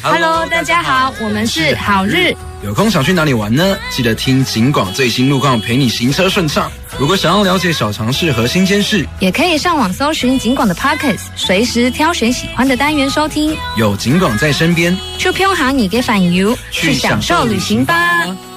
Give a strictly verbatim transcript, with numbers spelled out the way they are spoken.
Hello， 大家好，我们是好日。 有空想去哪里玩呢？记得听警广最新路况，陪你行车顺畅。如果想要了解小常识和新鲜事， 也可以上网搜寻警广的 Podcast， 随时挑选喜欢的单元收听。 有警广在身边， 出偏航你给反游，去享受旅行吧。